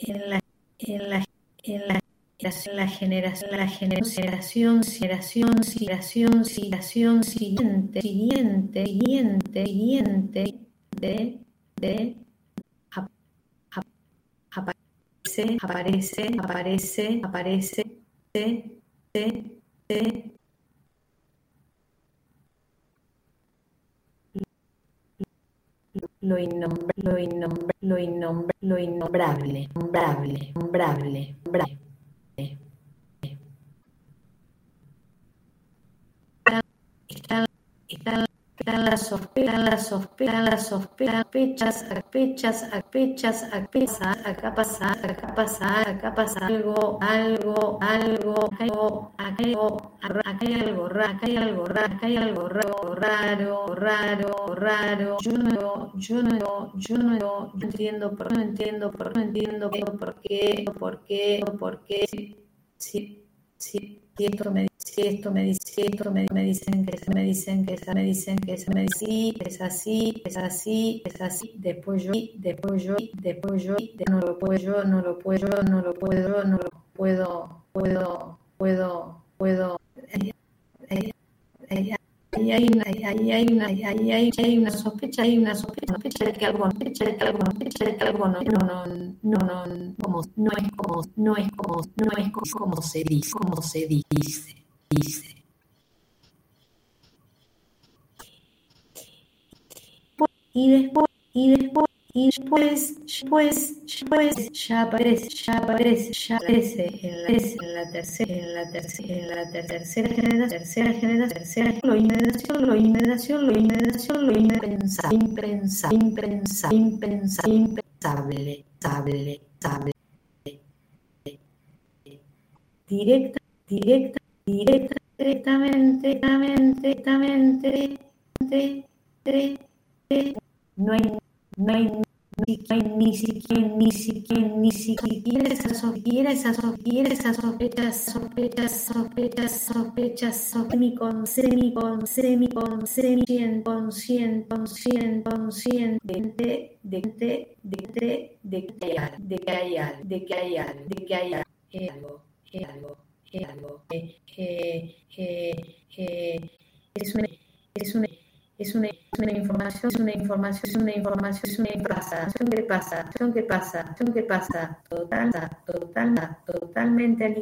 en la generación siguiente de aparece lo innombrable. Están las sospechas, acá pasa algo, acá hay algo raro. Yo no entiendo por qué. Si me dicen que es así, después yo no lo puedo. Ahí hay una sospecha de que algo no es como se dice. Y después ya aparece en la tercera generación lo impensable. Directamente no hay ni siquiera esas sospechas de que hay algo. Es una información que pasa totalmente al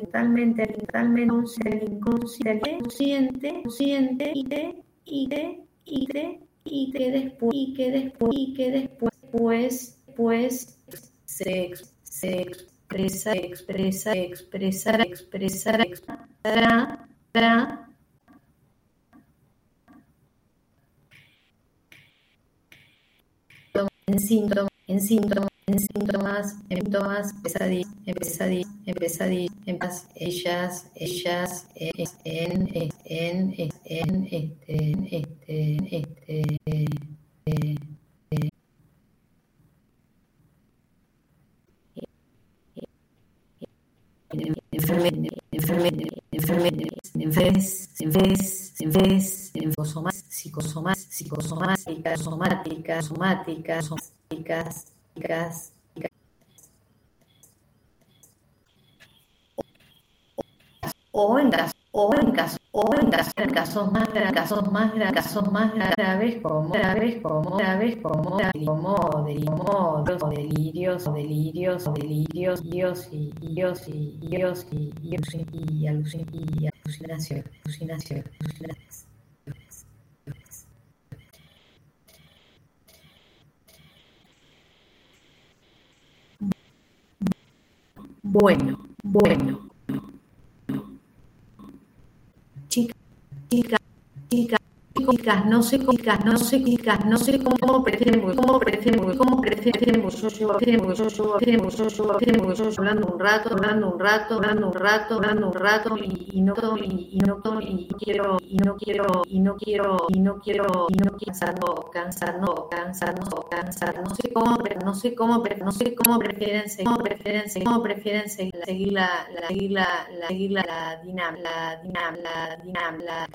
inconsciente y que después se expresará en síntomas, pesadillas, ellas, psicosomáticas, o en casos más graves como delirios y alucinaciones. Bueno. Chicas, no sé cómo prefieren, yo hablando un rato y no quiero cansarnos, no sé cómo prefieren seguir la dinámica.